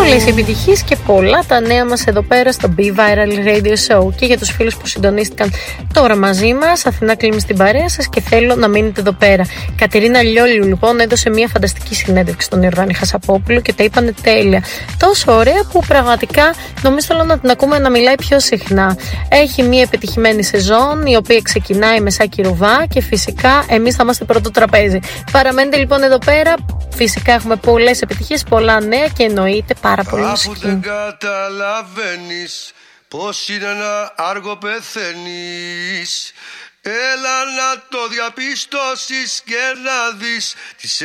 Πολλές επιτυχίες και πολλά τα νέα μας εδώ πέρα στο Be Viral Radio Show. Και για τους φίλους που συντονίστηκαν τώρα μαζί μας, Αθηνά κλείνει στην παρέα σας και θέλω να μείνετε εδώ πέρα. Κατερίνα Λιόλιου λοιπόν έδωσε μια φανταστική συνέντευξη στον Ιορδάνη Χασαπόπουλο και τα είπανε τέλεια. Τόσο ωραία που πραγματικά νομίζω θέλω να την ακούμε να μιλάει πιο συχνά. Έχει μια επιτυχημένη σεζόν η οποία ξεκινάει με Σάκη Ρουβά και φυσικά εμείς θα είμαστε πρώτο τραπέζι. Παραμένετε λοιπόν εδώ πέρα. Φυσικά έχουμε πολλές επιτυχίες, πολλά νέα και εννοείται πάρα πολύ μουσική. Αφού δεν καταλαβαίνεις πως είναι ένα άργο πεθαίνεις, έλα να το διαπιστώσεις και να δεις τις